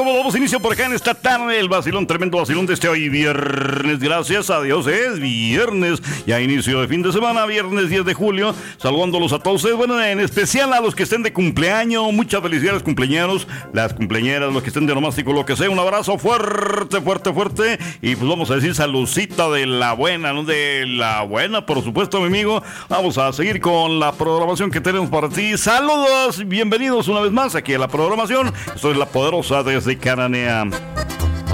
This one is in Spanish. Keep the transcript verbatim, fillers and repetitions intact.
como damos inicio por acá en esta tarde, el vacilón, tremendo vacilón de este hoy viernes, gracias a Dios es viernes, ya inicio de fin de semana, viernes diez de julio, saludándolos a todos ustedes, bueno, en especial a los que estén de cumpleaños, muchas felicidades cumpleañeros, las cumpleañeras, los que estén de nomástico, lo que sea, un abrazo fuerte, fuerte, fuerte, y pues vamos a decir saludcita de la buena, no de la buena, por supuesto, mi amigo, vamos a seguir con la programación que tenemos para ti, saludos, bienvenidos una vez más aquí a la programación, esto es La Poderosa desde Cananea.